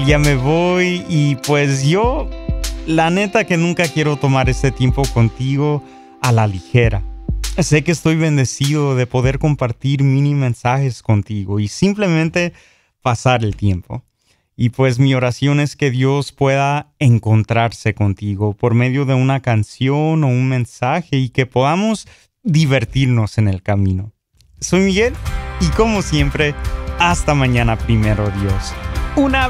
Ya me voy y pues yo, la neta que nunca quiero tomar este tiempo contigo a la ligera. Sé que estoy bendecido de poder compartir mini mensajes contigo y simplemente pasar el tiempo. Y pues mi oración es que Dios pueda encontrarse contigo por medio de una canción o un mensaje y que podamos divertirnos en el camino. Soy Miguel y como siempre, hasta mañana primero Dios. Una